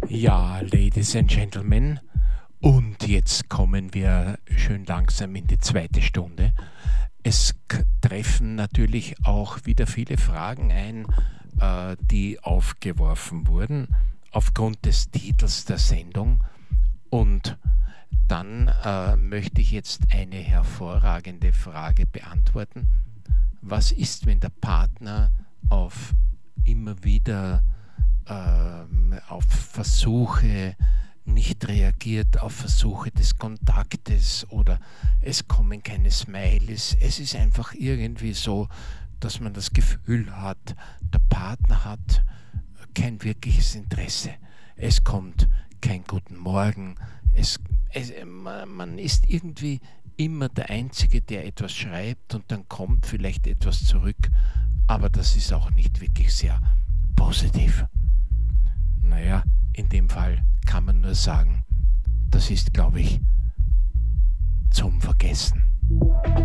Ja, Ladies and Gentlemen, und jetzt kommen wir schön langsam in die zweite Stunde. Es treffen natürlich auch wieder viele Fragen ein, die aufgeworfen wurden aufgrund des Titels der Sendung. Und dann möchte ich jetzt eine hervorragende Frage beantworten. Was ist, wenn der Partner auf immer wieder auf Versuche nicht reagiert, auf Versuche des Kontaktes, oder es kommen keine Smileys. Es ist einfach irgendwie so, dass man das Gefühl hat, der Partner hat kein wirkliches Interesse. Es kommt kein Guten Morgen. Man ist irgendwie immer der Einzige, der etwas schreibt, und dann kommt vielleicht etwas zurück, aber das ist auch nicht wirklich sehr positiv. Naja, in dem Fall kann man nur sagen, das ist, glaube ich, zum Vergessen.